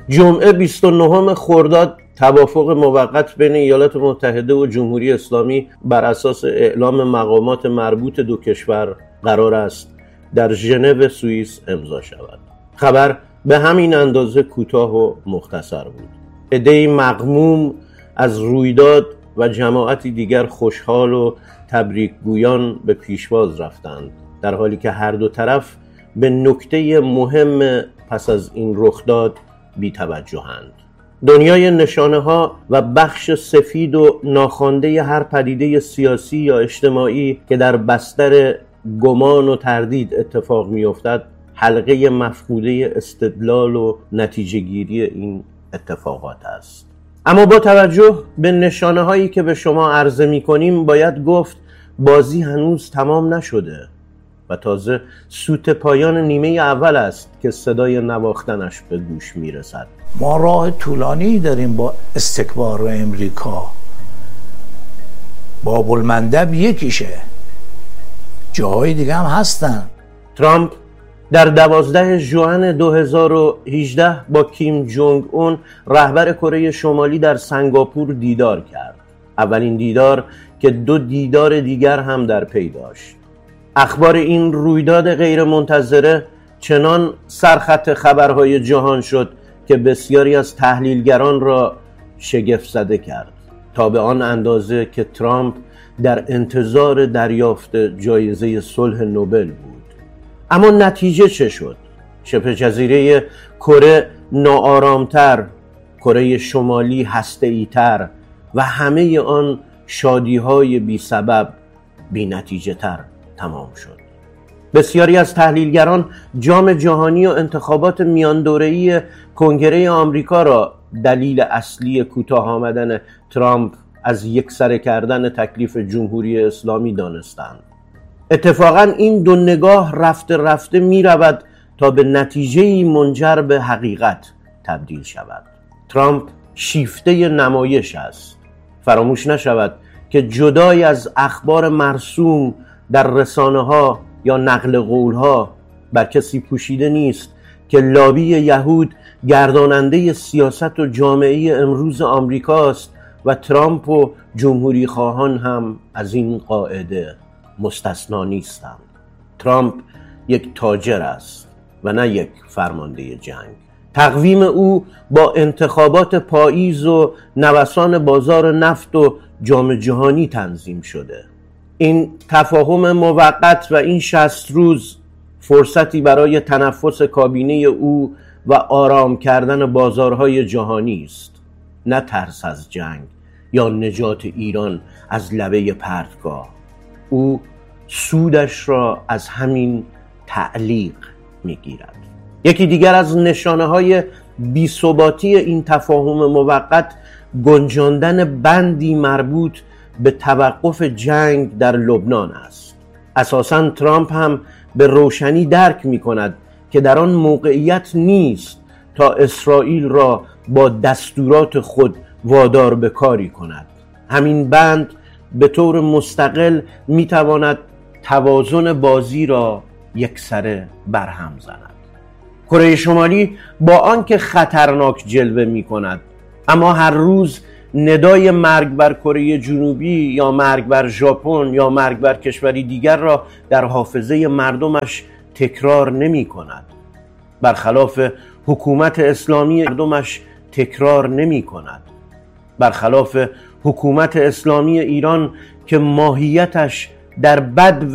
جمعه 29 خرداد توافق موقت بین ایالات متحده و جمهوری اسلامی بر اساس اعلام مقامات مربوط دو کشور قرار است در ژنو سوئیس امضا شود. خبر به همین اندازه کوتاه و مختصر بود. عده‌ای مغموم از رویداد و جماعتی دیگر خوشحال و تبریکگویان به پیشواز رفتند، در حالی که هر دو طرف به نکته مهم پس از این رخداد بی‌توجهند. دنیای نشانه ها و بخش سفید و ناخوانده هر پدیده سیاسی یا اجتماعی که در بستر گمان و تردید اتفاق می‌افتد حلقه مفقوده استدلال و نتیجه گیری این اتفاقات است. اما با توجه به نشانه هایی که به شما عرضه می کنیم باید گفت بازی هنوز تمام نشده و تازه سوت پایان نیمه اول است که صدای نواختنش به گوش می رسد. ما راه طولانی داریم با استکبار امریکا. باب المندب یکیشه، جاهای دیگه هم هستن. ترامپ در 12 ژوئن 2018 با کیم جونگ اون رهبر کره شمالی در سنگاپور دیدار کرد. اولین دیدار که 2 دیدار دیگر هم در پی داشت. اخبار این رویداد غیر منتظره چنان سرخط خبرهای جهان شد که بسیاری از تحلیلگران را شگفت زده کرد، تا به آن اندازه که ترامپ در انتظار دریافت جایزه صلح نوبل بود. اما نتیجه چه شد؟ شبه جزیره کره ناآرامتر، کره شمالی هسته‌ای‌تر و همه آن شادی‌های بی سبب بی نتیجه تر تمام شد. بسیاری از تحلیلگران جام جهانی و انتخابات میان دوره‌ای کنگره آمریکا را دلیل اصلی کوتاه آمدن ترامپ از یکسره کردن تکلیف جمهوری اسلامی دانستند. اتفاقاً این دو نگاه رفته رفته می رود تا به نتیجه‌ای منجر به حقیقت تبدیل شود. ترامپ شیفته نمایش است. فراموش نشود که جدای از اخبار مرسوم در رسانه‌ها یا نقل قول‌ها بر کسی پوشیده نیست که لابی یهود گرداننده سیاست و جامعه امروز آمریکاست و ترامپ و جمهوری خواهان هم از این قاعده مستثنا نیستند. ترامپ یک تاجر است و نه یک فرمانده جنگ. تقویم او با انتخابات پاییز و نوسان بازار نفت و جام جهانی تنظیم شده. این تفاهم موقت و این 60 روز فرصتی برای تنفس کابینه او و آرام کردن بازارهای جهانی است، نه ترس از جنگ یا نجات ایران از لبه پرتگاه. او سودش را از همین تعلیق میگیرد. یکی دیگر از نشانه‌های بی‌ثباتی این تفاهم موقت گنجاندن بندی مربوط به توقف جنگ در لبنان است. اساساً ترامپ هم به روشنی درک می‌کند که در آن موقعیت نیست تا اسرائیل را با دستورات خود وادار به کاری کند. همین بند به طور مستقل می‌تواند توازن بازی را یکسره برهم زند. کره شمالی با آنکه خطرناک جلوه می‌کند، اما هر روز ندای مرگ بر کره جنوبی یا مرگ بر ژاپن یا مرگ بر کشوری دیگر را در حافظه مردمش تکرار نمی‌کند. برخلاف حکومت اسلامی مردمش تکرار نمی‌کند. برخلاف حکومت اسلامی ایران که ماهیتش در بد